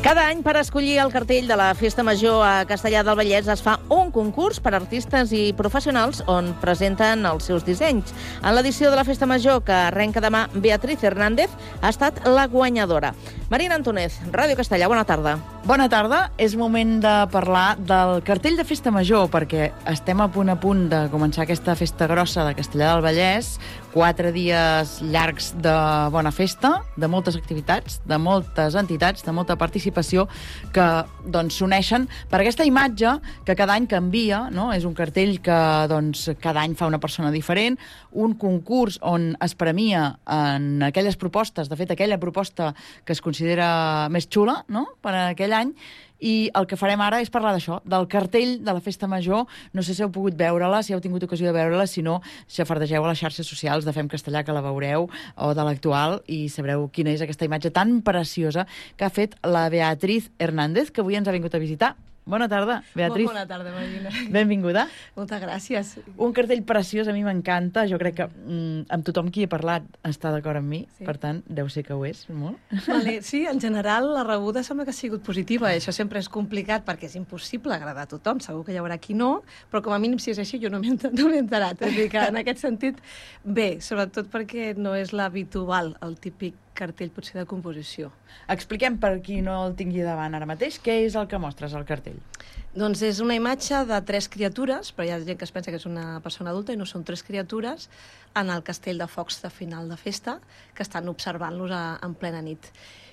Cada any, per escollir el cartell de la Festa Major a Castellar del Vallès, es fa un concurs per a artistes i professionals on presenten els seus dissenys. En l'edició de la Festa Major, que arrenca demà, Beatriz Hernández ha estat la guanyadora. Marina Antúnez, Ràdio Castellar, bona tarda. Bona tarda. És moment de parlar del cartell de Festa Major, perquè estem a punt de començar aquesta festa grossa de Castellar del Vallès, 4 dies llargs de bona festa, de moltes activitats, de moltes entitats, de molta participació, que s'uneixen per aquesta imatge que cada any canvia, no? És un cartell que cada any fa una persona diferent, un concurs on es premia en aquelles propostes, de fet, aquella proposta que es considera més xula, no?, per a aquell any. I el que farem ara és parlar d'això, del cartell de la Festa Major. No sé si heu pogut veure-la, si heu tingut ocasió de veure-la, si no, xafardegeu a les xarxes socials de Fem Castellar, que la veureu, o de l'actual, i sabreu quina és aquesta imatge tan preciosa que ha fet la Beatriz Hernández, que avui ens ha vingut a visitar. Bona tarda, Beatriz. Molt bona tarda, Marina. Benvinguda. Moltes gràcies. Un cartell preciós, a mi m'encanta. Jo crec que amb tothom qui he parlat està d'acord amb mi, sí. Per tant, deu ser que ho és, molt. Vale, sí, en general la rebuda sembla que ha sigut positiva. Això sempre és complicat perquè és impossible agradar a tothom. Segur que hi haurà qui no, però com a mínim si és així jo no m'he enterat. És a dir, que en aquest sentit, bé, sobretot perquè no és l'habitual, el típic cartell potser de composició. Expliquem per qui no el tingui davant ara mateix, què és el que mostres al cartell? Doncs és una imatge de 3 criatures, però hi ha gent que es pensa que és una persona adulta i no són 3 criatures, en el castell de focs de final de festa, que estan observant-los en plena nit.